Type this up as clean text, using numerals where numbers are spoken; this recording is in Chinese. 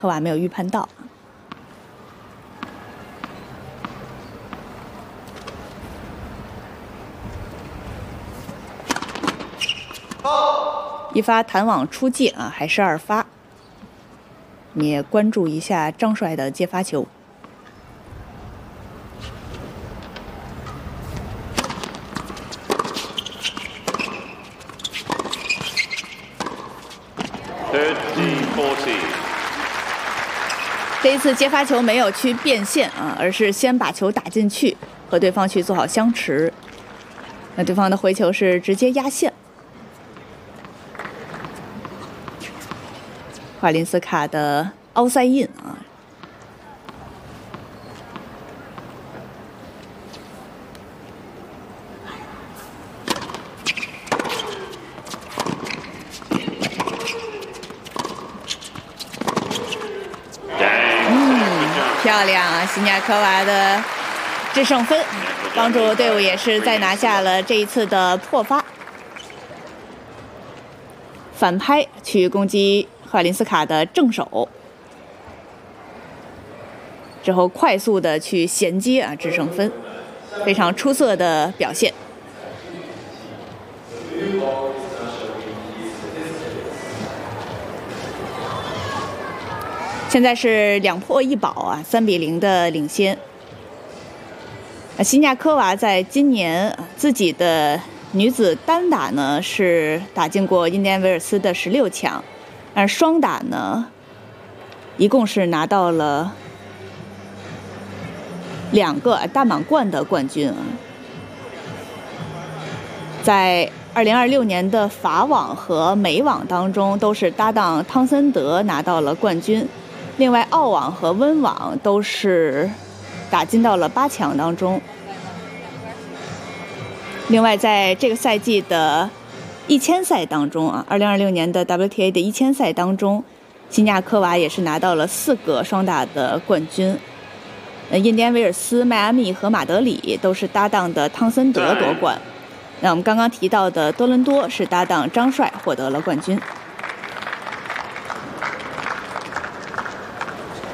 科娃没有预判到。一发弹网出界啊，还是2发。你也关注一下张帅的接发球。 这一次接发球没有去变线啊，而是先把球打进去，和对方去做好相持。那对方的回球是直接压线。华林斯卡的凹塞印啊。 漂亮啊！西尼亚科娃的制胜分，帮助队伍也是再拿下了这一次的破发。反拍去攻击赫瓦林斯卡的正手，之后快速的去衔接啊，制胜分，非常出色的表现。 现在是2破1保啊，3比0的领先。西尼亚科娃在今年自己的女子单打呢是打进过印第安维尔斯的16强，而双打呢，一共是拿到了2个大满贯的冠军啊。在2026年的法网和美网当中，都是搭档汤森德拿到了冠军。 另外，澳网和温网都是打进到了8强当中。另外，在这个赛季的1000赛当中啊，2026年的 WTA 的1000赛当中，西尼亚科娃也是拿到了4个双打的冠军。印第安维尔斯、迈阿密和马德里都是搭档的汤森德夺冠。那我们刚刚提到的多伦多是搭档张帅获得了冠军。